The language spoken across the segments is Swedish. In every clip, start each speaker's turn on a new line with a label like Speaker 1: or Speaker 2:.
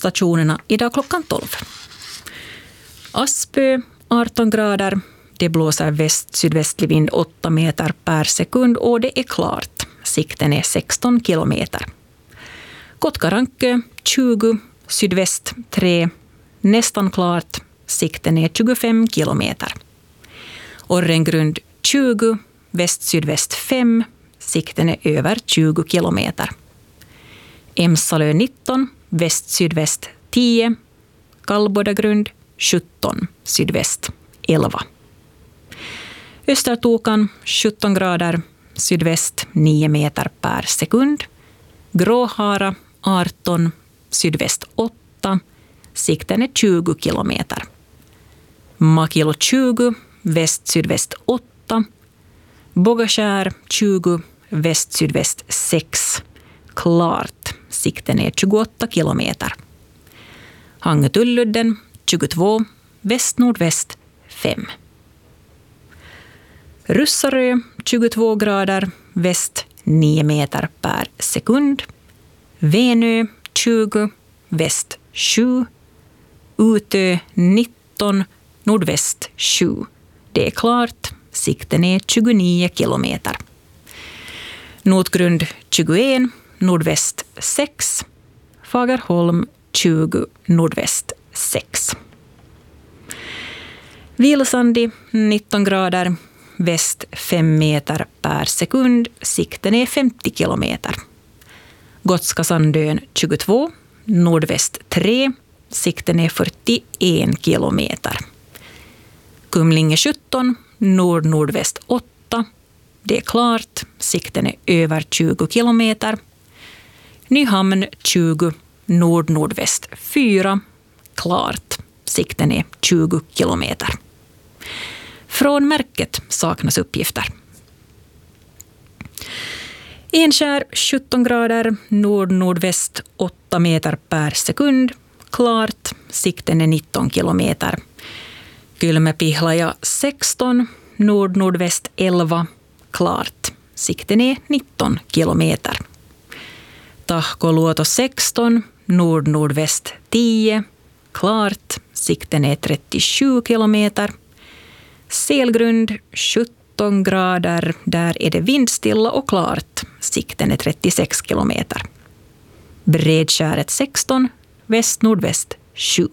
Speaker 1: stationerna idag klockan 12. Aspö 18 grader. Det blåser väst-sydvästlig vind 8 meter per sekund och det är klart. Sikten är 16 kilometer. Kotkarankö 20, sydväst 3, nästan klart. Sikten är 25 kilometer. Orrengrund 20, väst-sydväst 5, sikten är över 20 kilometer. Emsalö 19, väst-sydväst 10, Kallbodagrund 17, sydväst 11. Östertokan 17 grader, sydväst 9 meter per sekund. Gråhara 18, sydväst 8, sikten är 20 kilometer. Makilo 20, väst-sydväst 8. Bogaskär 20, väst-sydväst 6. Klart, sikten är 28 kilometer. Hangötulludden 22, väst-nordväst 5. Russarö 22 grader, väst 9 meter per sekund. Venö 20, väst 7. Utö 19, nordväst 7. Det är klart, sikten är 29 kilometer. Notgrund 21, nordväst 6. Fagerholm 20, nordväst 6. Vilsandi 19 grader, väst 5 meter per sekund, sikten är 50 kilometer. Gotska Sandön 22, nordväst 3, sikten är 41 kilometer. Kumlinge 17, nord-nordväst 8, det är klart, sikten är över 20 kilometer. Nyhamn 20, nord-nordväst 4, klart, sikten är 20 kilometer. Från märket saknas uppgifter. Enskär 17 grader, nord-nordväst 8 meter per sekund, klart, sikten är 19 kilometer. Kylmäpihlaja 16, nord-nordväst 11, klart, sikten är 19 kilometer. Tahkoluoto 16, nord-nordväst 10, klart, sikten är 37 kilometer. Selgrund 17 grader, där är det vindstilla och klart, sikten är 36 kilometer. Bredskäret 16, väst-nordväst 7.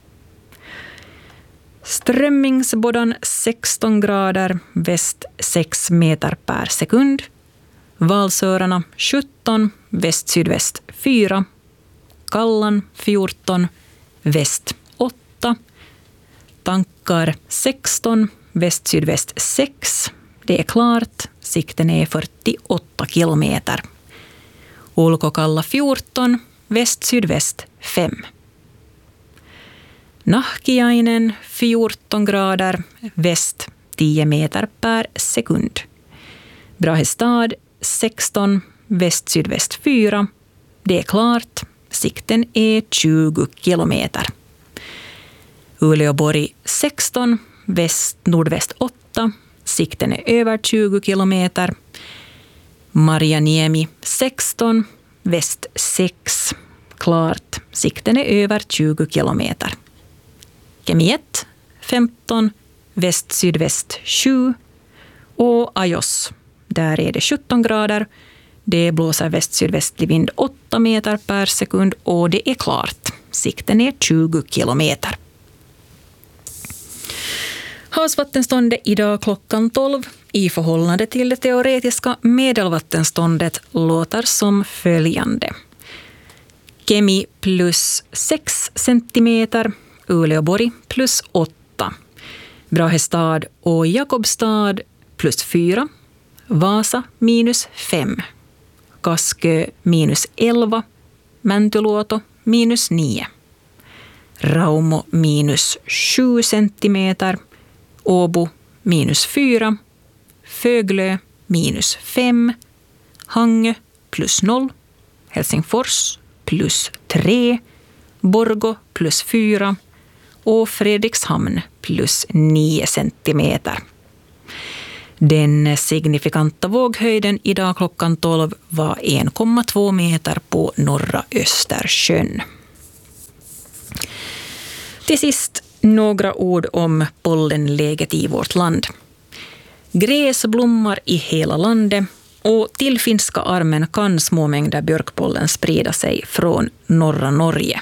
Speaker 1: Strömmingsbodan 16 grader, väst 6 meter per sekund. Valsörarna 17, väst-sydväst 4. Kallan 14, väst 8. Tankar 16, väst-sydväst 6. Det är klart, sikten är 48 kilometer. Ulkokalla 14, väst-sydväst 5. Nahkiainen 14 grader, väst 10 meter per sekund. Brahestad 16, väst-sydväst 4. Det är klart, sikten är 20 kilometer. Uleåborg 16, väst-nordväst 8. Sikten är över 20 kilometer. Marjaniemi 16, väst 6. Klart, sikten är över 20 kilometer. Kemi 1, 15, väst-sydväst 7. Och Ajos, där är det 17 grader. Det blåser väst-sydvästlig vind 8 meter per sekund och det är klart. Sikten är 20 kilometer. Havsvattenståndet idag klockan 12 i förhållande till det teoretiska medelvattenståndet låter som följande. Kemi plus 6 centimeter, Uleåborg plus 8. Brahestad och Jakobstad plus 4. Vasa minus 5. Kaskö minus 11. Mäntyluoto minus 9. Raumo minus 7 centimeter. Åbo minus 4. Föglö minus 5. Hangö plus 0. Helsingfors plus 3. Borgå plus 4. Och Fredrikshamn plus 9 centimeter. Den signifikanta våghöjden idag klockan 12 var 1,2 meter på norra Östersjön. Till sist några ord om pollenläget i vårt land. Gräs blommar i hela landet och till Finska armen kan små mängder björkpollen sprida sig från norra Norge.